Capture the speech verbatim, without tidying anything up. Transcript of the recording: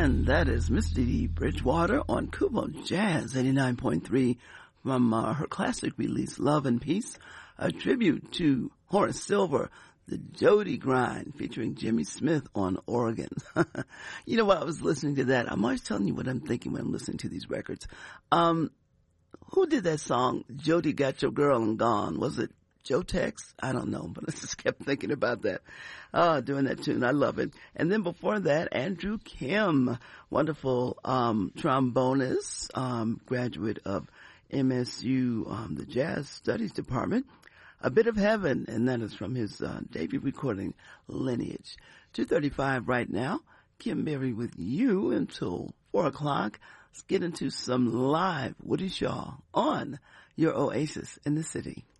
And that is Miss Dee Dee Bridgewater on Kubo Jazz eighty-nine point three from uh, her classic release, Love and Peace, a tribute to Horace Silver, the Jody Grind, featuring Jimmy Smith on organ. You know what? I was listening to that. I'm always telling you what I'm thinking when I'm listening to these records. Um, who did that song, Jody Got Your Girl and Gone? Was it Joe Tex? I don't know, but I just kept thinking about that. Oh, doing that tune. I love it. And then before that, Andrew Kim, wonderful um, trombonist, um, graduate of M S U, um, the Jazz Studies Department. A Bit of Heaven, and that is from his uh, debut recording, Lineage. two thirty-five right now. Kim Berry with you until four o'clock. Let's get into some live Woody Shaw on your Oasis in the City.